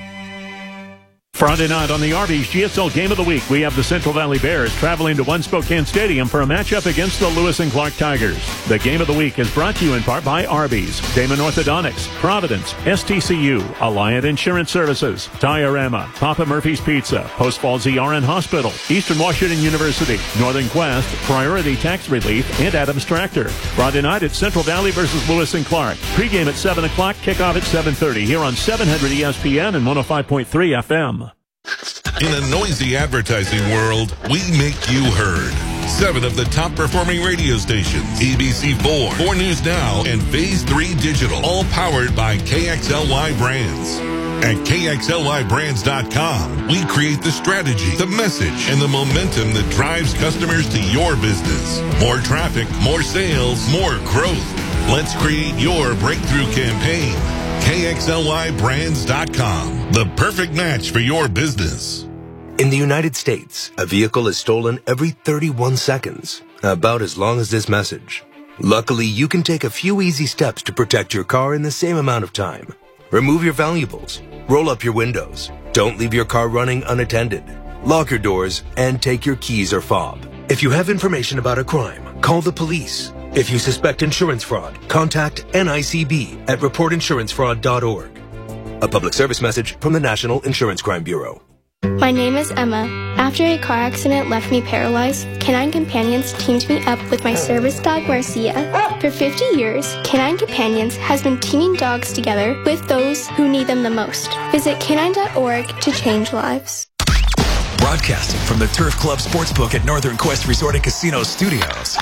Friday night on the Arby's G S L Game of the Week, we have the Central Valley Bears traveling to One Spokane Stadium for a matchup against the Lewis and Clark Tigers. The Game of the Week is brought to you in part by Arby's, Damon Orthodontics, Providence, S T C U, Alliant Insurance Services, Diorama, Papa Murphy's Pizza, Post Falls E R N Hospital, Eastern Washington University, Northern Quest, Priority Tax Relief, and Adams Tractor. Friday night at Central Valley versus Lewis and Clark. Pre-game at seven o'clock, kickoff at seven thirty here on seven hundred E S P N and one oh five point three F M. In a noisy advertising world, we make you heard. Seven of the top performing radio stations, A B C four, four News Now, and Phase three Digital, all powered by K X L Y Brands. At K X L Y brands dot com, we create the strategy, the message, and the momentum that drives customers to your business. More traffic, more sales, more growth. Let's create your breakthrough campaign. K X L Y brands dot com, the perfect match for your business. In the United States, a vehicle is stolen every thirty-one seconds, about as long as this message. Luckily, you can take a few easy steps to protect your car in the same amount of time. Remove your valuables, roll up your windows, don't leave your car running unattended, lock your doors, and take your keys or fob. If you have information about a crime, call the police. If you suspect insurance fraud, contact N I C B at report insurance fraud dot org. A public service message from the National Insurance Crime Bureau. My name is Emma. After a car accident left me paralyzed, Canine Companions teamed me up with my service dog, Marcia. For fifty years, Canine Companions has been teaming dogs together with those who need them the most. Visit canine dot org to change lives. Broadcasting from the Turf Club Sportsbook at Northern Quest Resort and Casino Studios.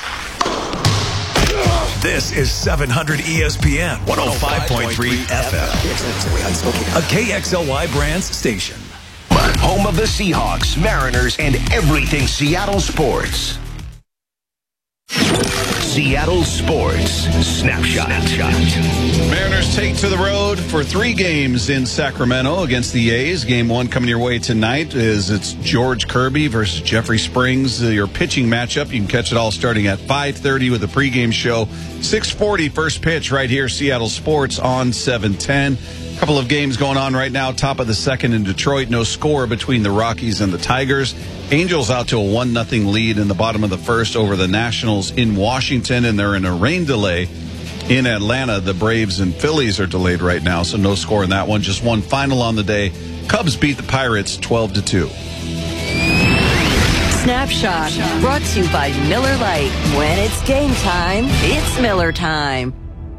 This is seven hundred E S P N, one oh five point three F M. A K X L Y Brands station. Home of the Seahawks, Mariners, and everything Seattle sports. Seattle Sports Snapshot. Mariners take to the road for three games in Sacramento against the A's. Game one coming your way tonight is it's George Kirby versus Jeffrey Springs, your pitching matchup. You can catch it all starting at five thirty with the pregame show. six forty first pitch right here, Seattle Sports on seven ten. A couple of games going on right now. Top of the second in Detroit. No score between the Rockies and the Tigers. Angels out to a one nothing lead in the bottom of the first over the Nationals in Washington, and they're in a rain delay in Atlanta. The Braves and Phillies are delayed right now, so no score in that one. Just one final on the day. Cubs beat the Pirates twelve to two. Snapshot brought to you by Miller Lite. When it's game time, it's Miller time.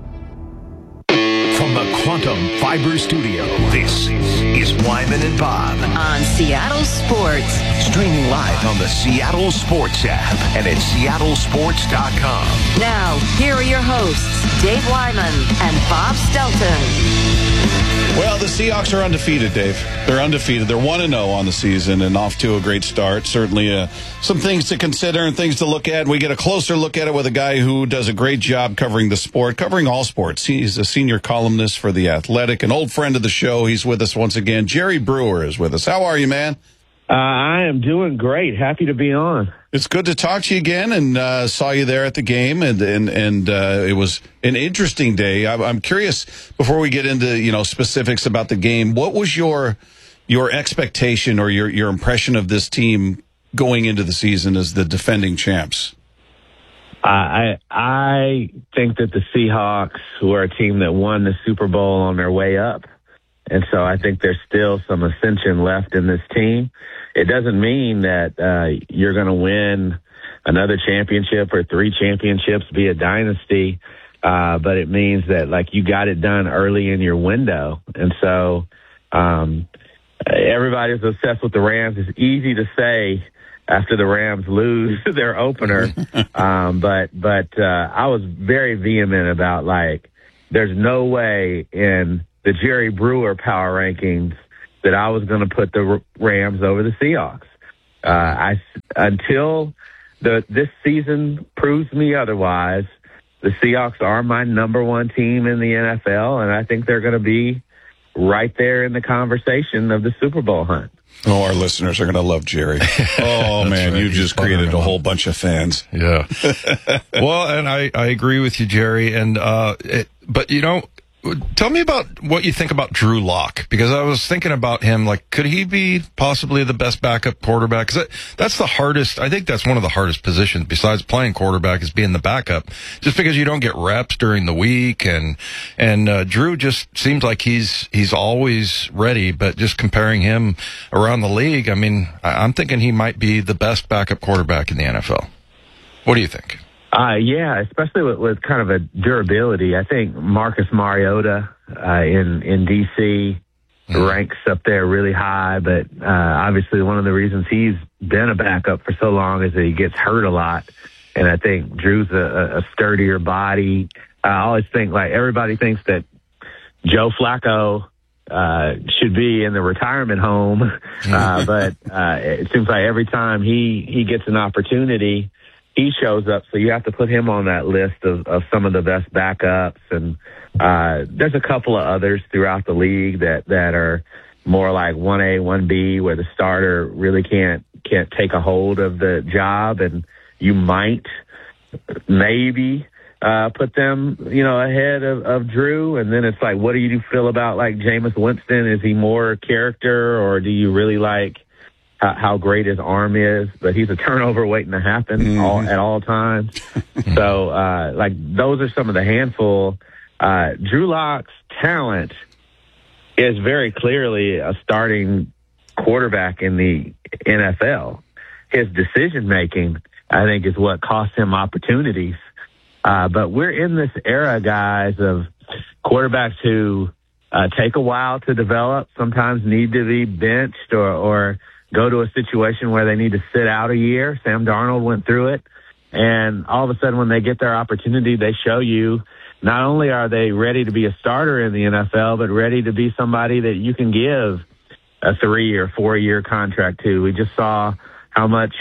From the Quantum Fiber Studio, this is Wyman and Bob. On Seattle Sports. Streaming live on the Seattle Sports app and at seattle sports dot com. Now, here are your hosts, Dave Wyman and Bob Stelton. Well, the Seahawks are undefeated, Dave. They're undefeated. They're one and oh on the season and off to a great start. Certainly uh, some things to consider and things to look at. We get a closer look at it with a guy who does a great job covering the sport, covering all sports. He's a senior columnist for The Athletic, an old friend of the show. He's with us once again. Jerry Brewer is with us. How are you, man? Uh, I am doing great. Happy to be on. It's good to talk to you again, and uh, saw you there at the game, and and and uh, it was an interesting day. I, I'm curious, before we get into you know specifics about the game, what was your your expectation or your your impression of this team going into the season as the defending champs? I I think that the Seahawks were a team that won the Super Bowl on their way up, and so I think there's still some ascension left in this team. It doesn't mean that uh, you're going to win another championship or three championships, be a dynasty, uh, but it means that, like, you got it done early in your window. And so um, everybody's obsessed with the Rams. It's easy to say after the Rams lose their opener, um, but but uh, I was very vehement about, like, there's no way in the Jerry Brewer power rankings that I was going to put the Rams over the Seahawks. Uh, I, until the this season proves me otherwise, the Seahawks are my number one team in the N F L, and I think they're going to be right there in the conversation of the Super Bowl hunt. Oh, our listeners are going to love Jerry. Oh, man, right. You just created a whole bunch of fans. Yeah. Well, and I, I agree with you, Jerry. And uh, it, but, you know, tell me about what you think about Drew Lock, because I was thinking about him, like, could he be possibly the best backup quarterback? Because that, that's the hardest, I think that's one of the hardest positions besides playing quarterback is being the backup, just because you don't get reps during the week. And, and, uh, Drew just seems like he's, he's always ready, but just comparing him around the league, I mean, I, I'm thinking he might be the best backup quarterback in the N F L. What do you think? Uh, yeah, especially with, with kind of a durability. I think Marcus Mariota uh, in in D C mm. ranks up there really high, but uh, obviously one of the reasons he's been a backup for so long is that he gets hurt a lot. And I think Drew's a, a sturdier body. I always think, like, everybody thinks that Joe Flacco uh, should be in the retirement home, uh, but uh, it seems like every time he, he gets an opportunity, he shows up, so you have to put him on that list of, of some of the best backups. And uh, there's a couple of others throughout the league that, that are more like one A, one B, where the starter really can't can't take a hold of the job, and you might maybe uh, put them, you know, ahead of, of Drew. And then it's like, what do you feel about, like, Jameis Winston? Is he more character, or do you really like How, how great his arm is? But he's a turnover waiting to happen mm-hmm. all, at all times. So, uh, like, those are some of the handful. Uh, Drew Lock's talent is very clearly a starting quarterback in the N F L. His decision-making, I think, is what cost him opportunities. Uh, but we're in this era, guys, of quarterbacks who uh, take a while to develop, sometimes need to be benched or, or go to a situation where they need to sit out a year. Sam Darnold went through it. And all of a sudden, when they get their opportunity, they show you not only are they ready to be a starter in the N F L, but ready to be somebody that you can give a three or four year contract to. We just saw how much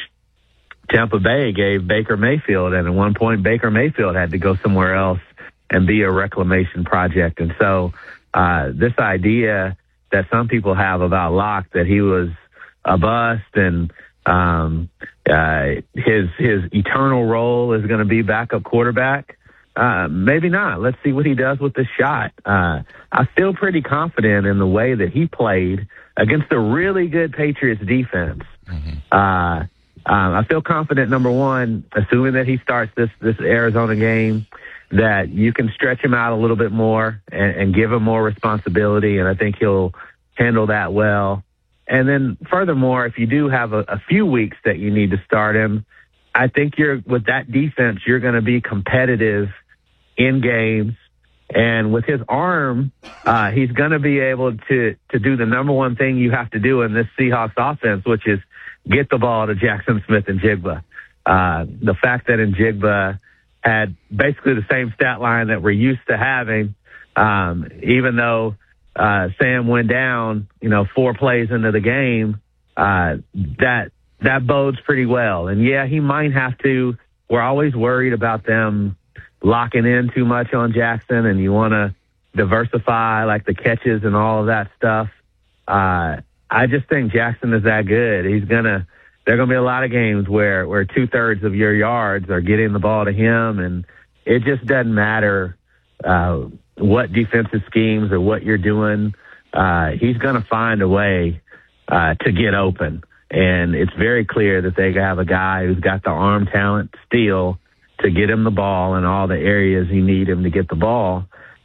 Tampa Bay gave Baker Mayfield. And at one point, Baker Mayfield had to go somewhere else and be a reclamation project. And so uh, this idea that some people have about Locke, that he was a bust and um, uh, his his eternal role is going to be backup quarterback. Uh, maybe not. Let's see what he does with the shot. Uh, I feel pretty confident in the way that he played against a really good Patriots defense. Mm-hmm. Uh, um, I feel confident, number one, assuming that he starts this, this Arizona game, that you can stretch him out a little bit more and, and give him more responsibility, and I think he'll handle that well. And then furthermore, if you do have a, a few weeks that you need to start him, I think you're with that defense, you're going to be competitive in games. And with his arm, uh, he's going to be able to, to do the number one thing you have to do in this Seahawks offense, which is get the ball to Jackson Smith and Jigba. Uh, the fact that Njigba had basically the same stat line that we're used to having, um, even though uh, Sam went down, you know, four plays into the game, uh, that that bodes pretty well. And, yeah, he might have to. We're always worried about them locking in too much on Jackson, and you want to diversify, like, the catches and all of that stuff. Uh, I just think Jackson is that good. He's going to – there are going to be a lot of games where, where two-thirds of your yards are getting the ball to him, and it just doesn't matter uh, what defensive schemes or what you're doing. Uh, he's going to find a way uh, to get open. And it's very clear that they have a guy who's got the arm talent still to get him the ball in all the areas he need him to get the ball.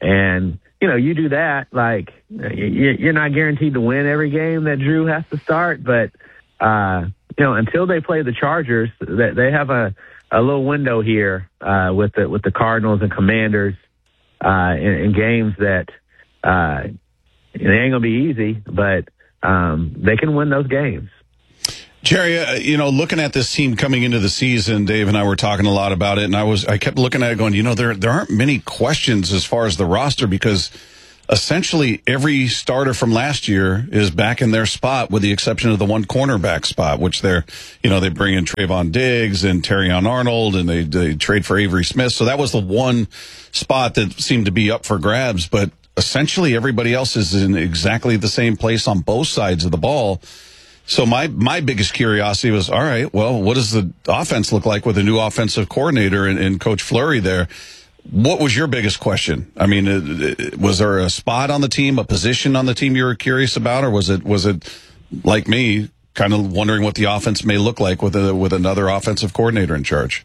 And, you know, you do that, like, you're not guaranteed to win every game that Drew has to start, but, uh, you know, until they play the Chargers, they have a, a little window here, uh, with the, with the Cardinals and Commanders, uh, in, in games that, uh, it ain't gonna be easy, but, um, they can win those games. Jerry, uh, you know, looking at this team coming into the season, Dave and I were talking a lot about it, and I was, I kept looking at it going, you know, there, there aren't many questions as far as the roster, because essentially every starter from last year is back in their spot, with the exception of the one cornerback spot, which they're, you know, they bring in Trayvon Diggs and Terrion Arnold, and they, they trade for Avery Smith. So that was the one spot that seemed to be up for grabs, but essentially everybody else is in exactly the same place on both sides of the ball. So my, my biggest curiosity was, all right, well, what does the offense look like with a new offensive coordinator and, and Coach Fleury there? What was your biggest question? I mean, it, it, was there a spot on the team, a position on the team you were curious about, or was it, was it like me, kind of wondering what the offense may look like with a, with another offensive coordinator in charge?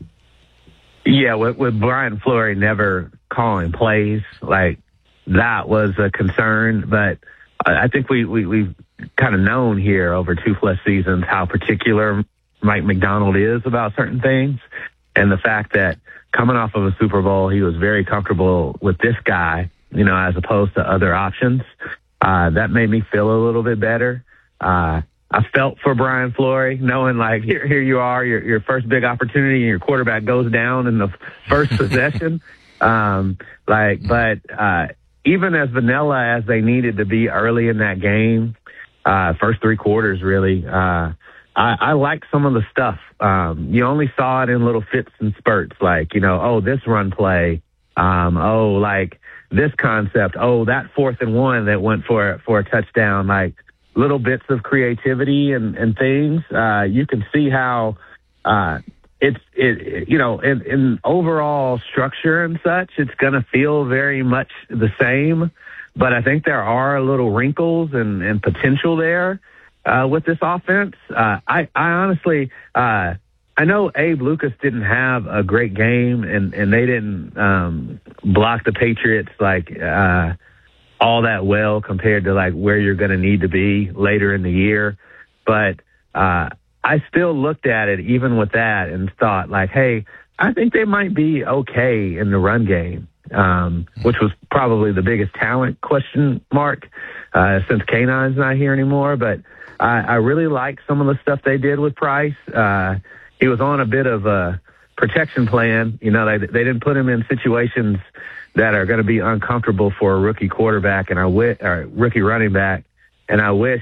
Yeah, with, with Brian Fleury never calling plays, like, that was a concern, but I think we, we, we've kind of known here over two plus seasons how particular Mike Macdonald is about certain things. And the fact that coming off of a Super Bowl, he was very comfortable with this guy, you know, as opposed to other options. Uh, that made me feel a little bit better. Uh, I felt for Brian Fleury, knowing like, here, here you are, your, your first big opportunity, and your quarterback goes down in the first possession. Um, like, but, uh, even as vanilla as they needed to be early in that game, uh, first three quarters, really, uh, I, I liked some of the stuff. Um, you only saw it in little fits and spurts, like, you know, oh, this run play, um, oh, like this concept, oh, that fourth and one that went for, for a touchdown, like little bits of creativity and, and things. Uh, you can see how, uh, It's, it, you know, in, in overall structure and such, it's going to feel very much the same. But I think there are little wrinkles and, and potential there uh, with this offense. Uh, I, I honestly, uh, I know Abe Lucas didn't have a great game, and, and they didn't um, block the Patriots like uh, all that well compared to like where you're going to need to be later in the year. But uh I still looked at it even with that and thought like, hey, I think they might be okay in the run game, um, which was probably the biggest talent question mark uh, since K nine's not here anymore. But I, I really like some of the stuff they did with Price. Uh, he was on a bit of a protection plan. You know, they, they didn't put him in situations that are going to be uncomfortable for a rookie quarterback and a or rookie running back. And I wish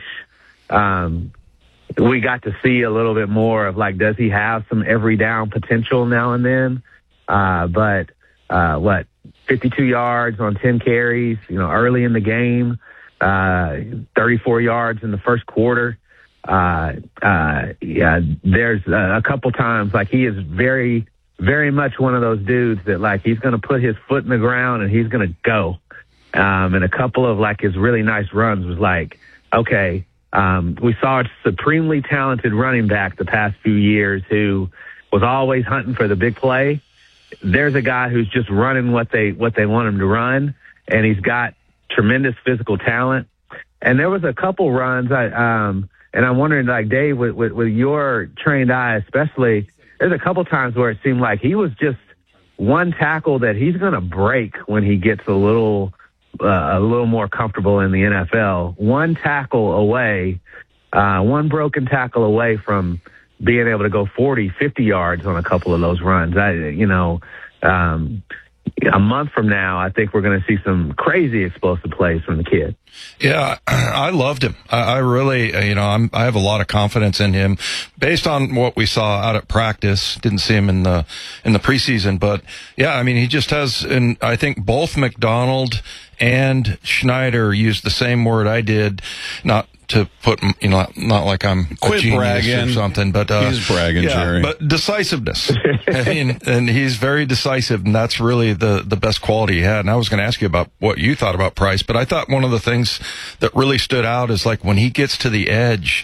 um, – we got to see a little bit more of like, does he have some every down potential now and then? Uh, but, uh, what, fifty-two yards on ten carries, you know, early in the game, uh, thirty-four yards in the first quarter. Uh, uh, yeah, there's a couple times like he is very, very much one of those dudes that like, he's going to put his foot in the ground and he's going to go. Um, and a couple of like his really nice runs was like, okay, Um, we saw a supremely talented running back the past few years who was always hunting for the big play. There's a guy who's just running what they, what they want him to run, and he's got tremendous physical talent. And there was a couple runs, I, um, and I'm wondering, like, Dave, with, with, with your trained eye especially, there's a couple times where it seemed like he was just one tackle that he's going to break when he gets a little Uh, a little more comfortable in the N F L. One tackle away, uh, one broken tackle away from being able to go forty, fifty yards on a couple of those runs. I, you know, um, a month from now, I think we're going to see some crazy explosive plays from the kid. Yeah, I loved him. I, I really, you know, I'm, I have a lot of confidence in him based on what we saw out at practice. Didn't see him in the, in the preseason, but yeah, I mean, he just has, and I think both Macdonald and Schneider used the same word I did, not to put, you know, not like I'm Quit a genius bragging. or something, but uh, he's bragging, yeah, Jerry. But decisiveness, I mean, and he's very decisive, and that's really the the best quality he had. And I was going to ask you about what you thought about Price, but I thought one of the things that really stood out is like when he gets to the edge,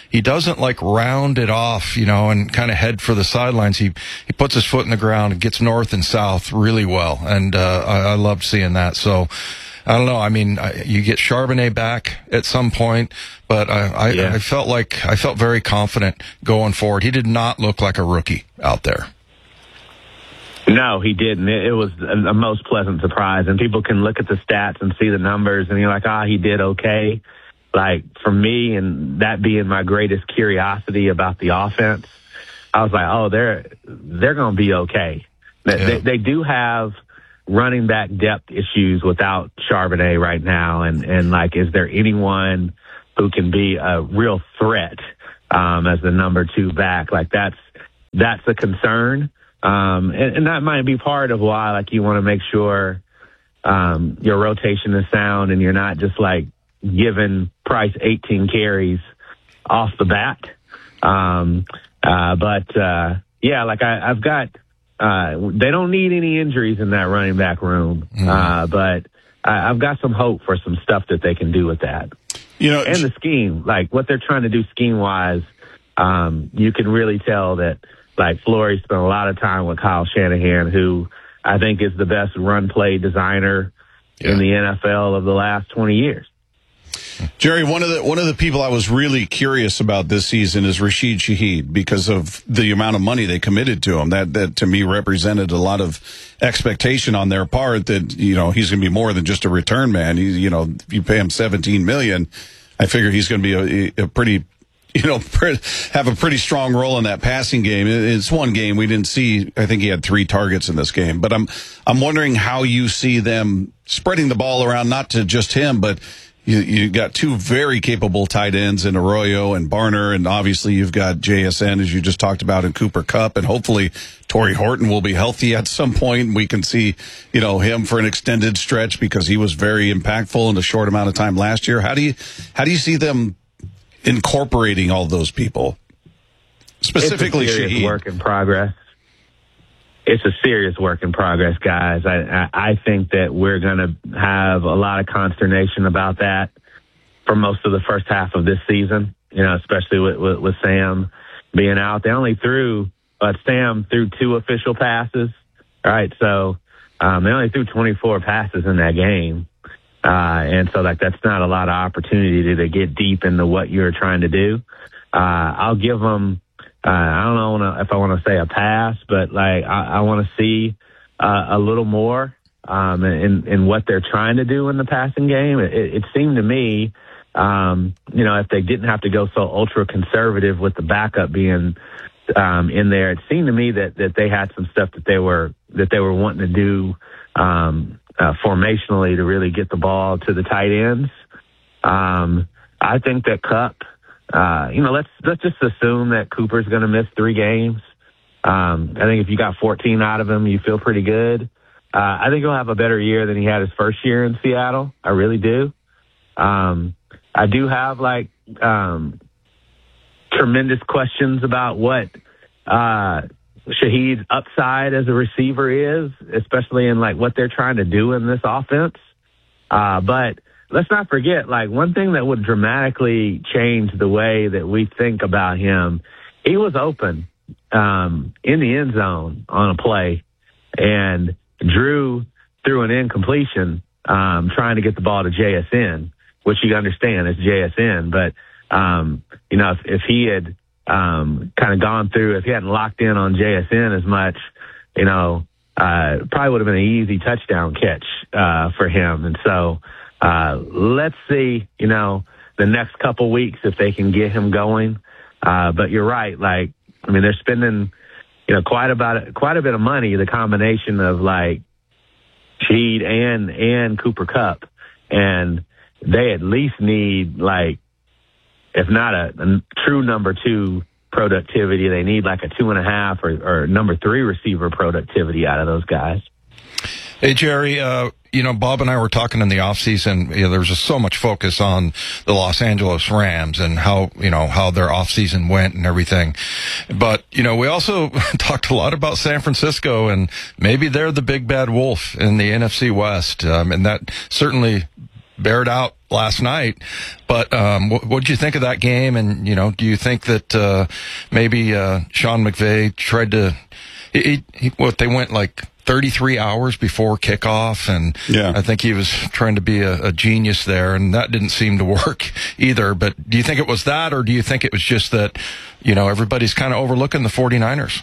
he doesn't like round it off, you know, and kind of head for the sidelines. He he puts his foot in the ground and gets north and south really well, and uh, I, I loved seeing that. So I don't know. I mean, I, you get Charbonnet back at some point, but I I, yeah. I felt like I felt very confident going forward. He did not look like a rookie out there. No, he didn't. It was a most pleasant surprise. And people can look at the stats and see the numbers, and you're like, ah, he did okay. Like, for me, and that being my greatest curiosity about the offense, I was like, oh, they're they're going to be okay. Yeah. They, they do have running back depth issues without Charbonnet right now. And, and like, is there anyone who can be a real threat um, as the number two back? Like, that's that's a concern. Um, and, and that might be part of why, like, you want to make sure um, your rotation is sound and you're not just, like, giving Price eighteen carries off the bat. Um, uh, but, uh, yeah, like, I, I've got uh, – they don't need any injuries in that running back room. Mm. Uh, but I, I've got some hope for some stuff that they can do with that. You know, and the scheme, like, what they're trying to do scheme-wise, um, you can really tell that – like, Flory spent a lot of time with Kyle Shanahan, who I think is the best run play designer yeah. in the N F L of the last twenty years. Jerry, one of the one of the people I was really curious about this season is Rashid Shaheed, because of the amount of money they committed to him. That that to me represented a lot of expectation on their part that, you know, he's going to be more than just a return man. He, you know, if you pay him seventeen million dollars, I figure he's going to be a, a pretty you know, have a pretty strong role in that passing game. It's one game we didn't see. I think he had three targets in this game, but I'm, I'm wondering how you see them spreading the ball around, not to just him, but you, you got two very capable tight ends in Arroyo and Barner. And obviously you've got J S N, as you just talked about, in Cooper Kupp, and hopefully Torrey Horton will be healthy at some point. We can see, you know, him for an extended stretch because he was very impactful in a short amount of time last year. How do you, how do you see them incorporating all those people, specifically it's a serious Shaheed? Work in progress. It's a serious work in progress, guys. I I, I think that we're going to have a lot of consternation about that for most of the first half of this season. You know, especially with with, with Sam being out. They only threw, but Sam threw two official passes. All right, so um, they only threw twenty-four passes in that game. Uh, and so, like, that's not a lot of opportunity to, to get deep into what you're trying to do. Uh, I'll give them, uh, I don't know if I want to say a pass, but, like, I, I want to see uh, a little more um, in, in what they're trying to do in the passing game. It, it seemed to me, um, you know, if they didn't have to go so ultra conservative with the backup being um, in there, it seemed to me that, that they had some stuff that they were, that they were wanting to do, um, Uh, formationally to really get the ball to the tight ends. Um, I think that Kupp, uh, you know, let's let's just assume that Cooper's going to miss three games. Um, I think if you got fourteen out of him, you feel pretty good. Uh, I think he'll have a better year than he had his first year in Seattle. I really do. Um, I do have, like, um, tremendous questions about what uh, Shaheed's upside as a receiver is, especially in, like, what they're trying to do in this offense. Uh, but let's not forget, like, one thing that would dramatically change the way that we think about him, he was open um, in the end zone on a play, and Drew threw an incompletion um, trying to get the ball to J S N, which you understand is J S N. But, um, you know, if, if he had Um, kind of gone through, if he hadn't locked in on J S N as much, you know, uh, probably would have been an easy touchdown catch uh, for him. And so uh, let's see, you know, the next couple weeks if they can get him going. Uh, but you're right. Like, I mean, they're spending, you know, quite about quite a bit of money, the combination of, like, Shaheed and, and Cooper Kupp. And they at least need, like, if not a, a true number two productivity, they need like a two and a half or, or number three receiver productivity out of those guys. Hey, Jerry, uh, you know, Bob and I were talking in the offseason. You know, there was just so much focus on the Los Angeles Rams and how, you know, how their offseason went and everything. But, you know, we also talked a lot about San Francisco, and maybe they're the big bad wolf in the N F C West. Um, and that certainly bared out last night. But um, what did you think of that game? And, you know, do you think that uh, maybe uh, Sean McVay tried to he, he, what, they went like thirty-three hours before kickoff, and yeah. I think he was trying to be a, a genius there, and that didn't seem to work either. But do you think it was that, or do you think it was just that, you know, everybody's kind of overlooking the 49ers?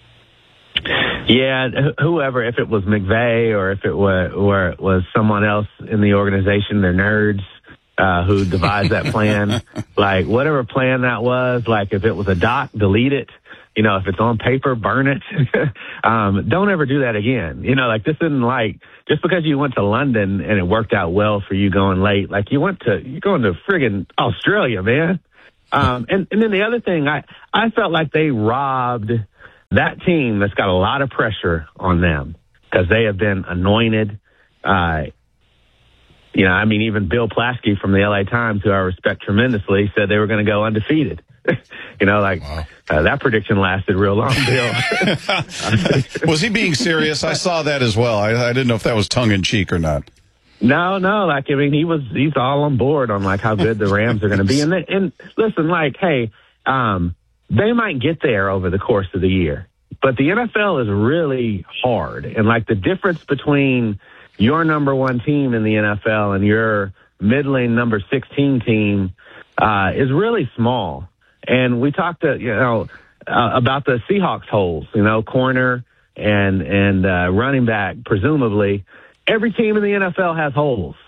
Yeah, whoever, if it was McVay or if it was, or it was someone else in the organization, they're nerds uh, who devised that plan. Like, whatever plan that was, like if it was a doc, delete it. You know, if it's on paper, burn it. um, don't ever do that again. You know, like this isn't like, just because you went to London and it worked out well for you going late, like you went to, you're going to friggin' Australia, man. Um, and, and then the other thing, I, I felt like they robbed that team that's got a lot of pressure on them because they have been anointed. Uh, you know, I mean, even Bill Plaschke from the L A Times, who I respect tremendously, said they were going to go undefeated. You know, like wow. uh, that prediction lasted real long, Bill. Was he being serious? I saw that as well. I, I didn't know if that was tongue in cheek or not. No, no. Like, I mean, he was, he's all on board on like how good the Rams are going to be. And, they, and listen, like, hey, um, they might get there over the course of the year, but the N F L is really hard. And like the difference between your number one team in the N F L and your middling number sixteen team, uh, is really small. And we talked to, you know, uh, about the Seahawks holes, you know, corner and, and, uh, running back, presumably. Every team in the N F L has holes.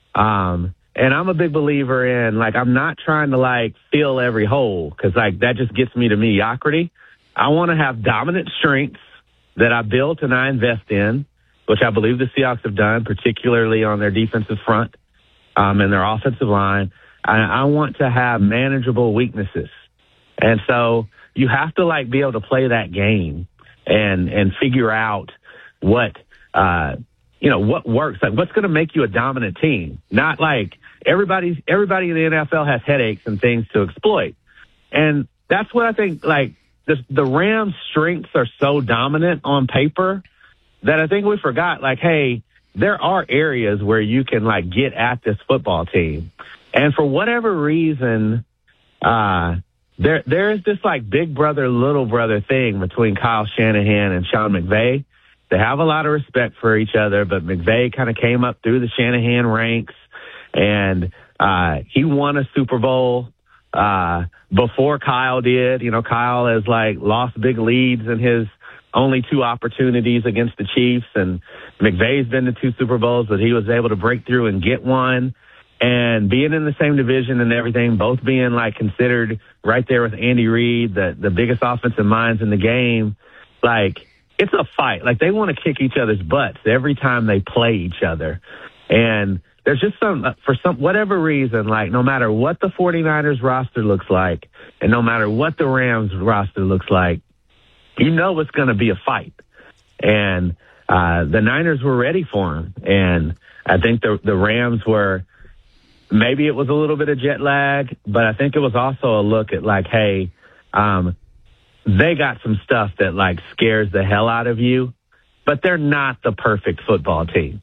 Um, and I'm a big believer in, like, I'm not trying to, like, fill every hole because, like, that just gets me to mediocrity. I want to have dominant strengths that I built and I invest in, which I believe the Seahawks have done, particularly on their defensive front um, and their offensive line. I, I want to have manageable weaknesses. And so you have to, like, be able to play that game and and figure out what, uh, you know, what works. Like, what's going to make you a dominant team? Not like everybody's, everybody in the N F L has headaches and things to exploit. And that's what I think, like, the, the Rams' strengths are so dominant on paper that I think we forgot, like, hey, there are areas where you can, like, get at this football team. And for whatever reason, uh, There, there is this like big brother, little brother thing between Kyle Shanahan and Sean McVay. They have a lot of respect for each other, but McVay kind of came up through the Shanahan ranks, and uh, he won a Super Bowl uh, before Kyle did. You know, Kyle has like lost big leads in his only two opportunities against the Chiefs, and McVay's been to two Super Bowls, but he was able to break through and get one. And being in the same division and everything, both being like considered right there with Andy Reid, the, the biggest offensive minds in the game, like it's a fight. Like they want to kick each other's butts every time they play each other. And there's just some, for some, whatever reason, like no matter what the 49ers roster looks like and no matter what the Rams roster looks like, you know it's going to be a fight. And uh, the Niners were ready for him. And I think the the Rams were, maybe it was a little bit of jet lag, but I think it was also a look at like, hey, um, they got some stuff that like scares the hell out of you, but they're not the perfect football team.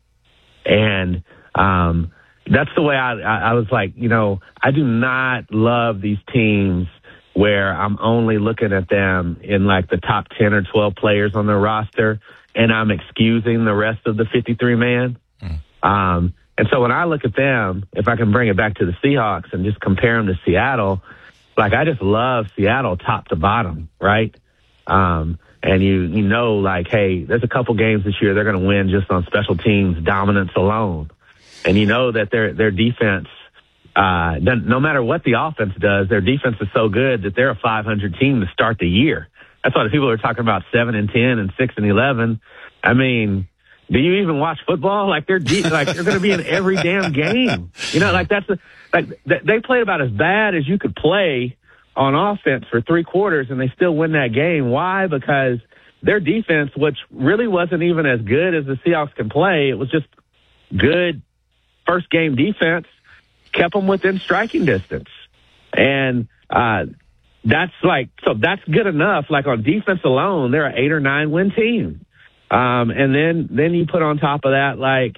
And um, that's the way I, I, I was like, you know, I do not love these teams where I'm only looking at them in like the top ten or twelve players on their roster and I'm excusing the rest of the fifty-three man. Mm. Um, And so when I look at them, if I can bring it back to the Seahawks and just compare them to Seattle, like I just love Seattle top to bottom, right? Um, and you you know, like, hey, there's a couple games this year they're going to win just on special teams dominance alone. And you know that their their defense, uh, no matter what the offense does, their defense is so good that they're a five hundred team to start the year. That's why the people are talking about seven and ten and six and eleven. I mean, do you even watch football? Like they're deep, like they're going to be in every damn game. You know, like that's a, like they played about as bad as you could play on offense for three quarters, and they still win that game. Why? Because their defense, which really wasn't even as good as the Seahawks can play, it was just good first game defense, kept them within striking distance, and uh, that's like so that's good enough. Like on defense alone, they're an eight or nine win team. Um, and then, then you put on top of that, like,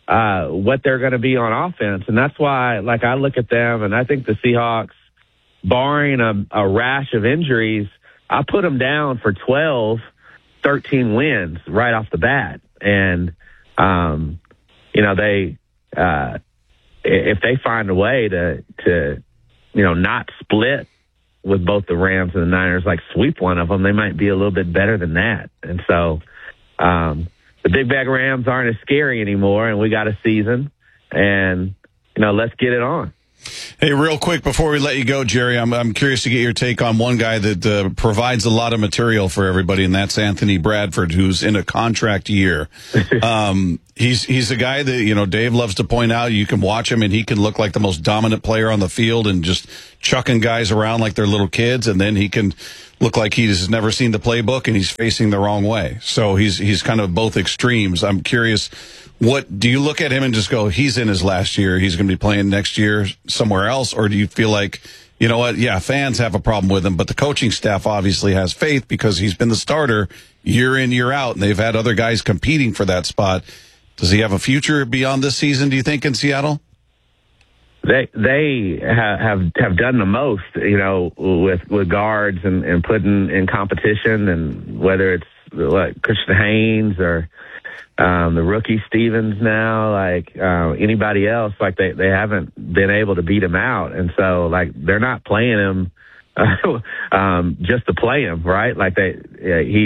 uh, what they're going to be on offense. And that's why, like, I look at them and I think the Seahawks, barring a, a rash of injuries, I put them down for twelve, thirteen wins right off the bat. And, um, you know, they, uh, if they find a way to, to, you know, not split with both the Rams and the Niners, like sweep one of them, they might be a little bit better than that. And so, um, the Big Bag Rams aren't as scary anymore, and we got a season, and, you know, let's get it on. Hey, real quick before we let you go, Jerry, I'm I'm curious to get your take on one guy that uh, provides a lot of material for everybody, and that's Anthony Bradford, who's in a contract year. um, he's he's a guy that, you know, Dave loves to point out. You can watch him, and he can look like the most dominant player on the field and just chucking guys around like they're little kids, and then he can look like he's never seen the playbook and he's facing the wrong way. So he's he's kind of both extremes. I'm curious, what do you look at him and just go, he's in his last year, he's going to be playing next year somewhere else? Or do you feel like, you know what, yeah, fans have a problem with him, but the coaching staff obviously has faith because he's been the starter year in, year out, and they've had other guys competing for that spot. Does he have a future beyond this season, do you think, in Seattle? They they ha- have have done the most, you know, with with guards and, and putting in competition, and whether it's like Christian Haynes or um, the rookie Stevens now, like uh, anybody else, like they, they haven't been able to beat him out, and so like they're not playing him uh, um, just to play him, right? Like they uh, he.